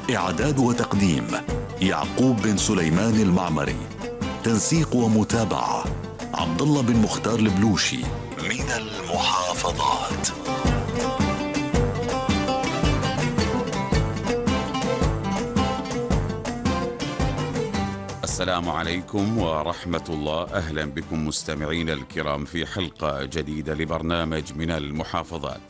إعداد وتقديم يعقوب بن سليمان المعمري. تنسيق ومتابعة عبد الله بن مختار البلوشي. من المحافظات. السلام عليكم ورحمة الله. أهلا بكم مستمعين الكرام في حلقة جديدة لبرنامج من المحافظات.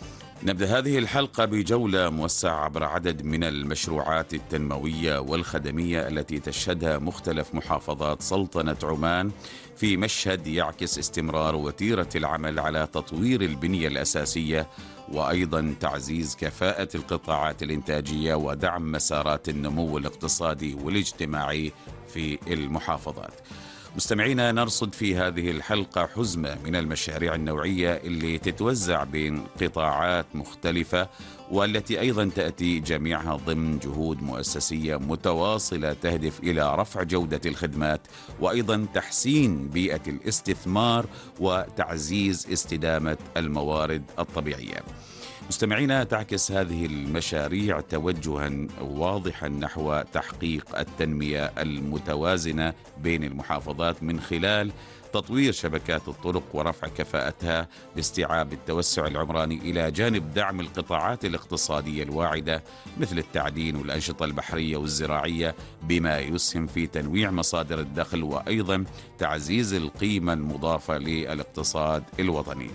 نبدأ هذه الحلقة بجولة موسعة عبر عدد من المشروعات التنموية والخدمية التي تشهدها مختلف محافظات سلطنة عمان في مشهد يعكس استمرار وتيرة العمل على تطوير البنية الأساسية وأيضا تعزيز كفاءة القطاعات الإنتاجية ودعم مسارات النمو الاقتصادي والاجتماعي في المحافظات. مستمعينا، نرصد في هذه الحلقة حزمة من المشاريع النوعية اللي تتوزع بين قطاعات مختلفة والتي أيضا تأتي جميعها ضمن جهود مؤسسية متواصلة تهدف إلى رفع جودة الخدمات وأيضا تحسين بيئة الاستثمار وتعزيز استدامة الموارد الطبيعية. مستمعينا، تعكس هذه المشاريع توجها واضحا نحو تحقيق التنمية المتوازنة بين المحافظات من خلال تطوير شبكات الطرق ورفع كفاءتها باستيعاب التوسع العمراني إلى جانب دعم القطاعات الاقتصادية الواعدة مثل التعدين والأنشطة البحرية والزراعية، بما يسهم في تنويع مصادر الدخل وأيضا تعزيز القيمة المضافة للاقتصاد الوطني.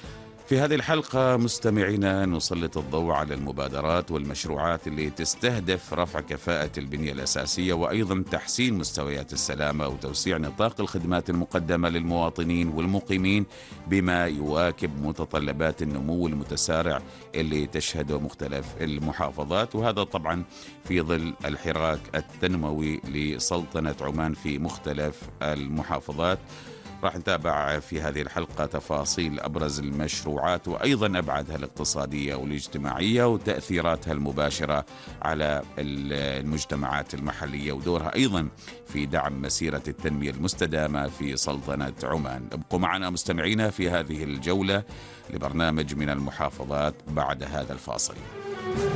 في هذه الحلقة مستمعينا نسلط الضوء على المبادرات والمشروعات اللي تستهدف رفع كفاءة البنية الأساسية وأيضا تحسين مستويات السلامة وتوسيع نطاق الخدمات المقدمة للمواطنين والمقيمين بما يواكب متطلبات النمو المتسارع اللي تشهده مختلف المحافظات، وهذا طبعا في ظل الحراك التنموي لسلطنة عمان في مختلف المحافظات. راح نتابع في هذه الحلقة تفاصيل أبرز المشروعات وأيضا أبعادها الاقتصادية والاجتماعية وتأثيراتها المباشرة على المجتمعات المحلية ودورها أيضا في دعم مسيرة التنمية المستدامة في سلطنة عمان. ابقوا معنا مستمعينا في هذه الجولة لبرنامج من المحافظات بعد هذا الفاصل.